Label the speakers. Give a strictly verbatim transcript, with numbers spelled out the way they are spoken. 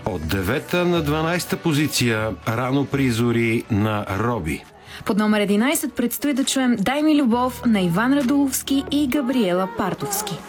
Speaker 1: От девета на дванадесета позиция Рано при зори на Роби.
Speaker 2: Под номер единадесет предстои да чуем Дай ми любов на Иван Радуловски и Габриела Партовски.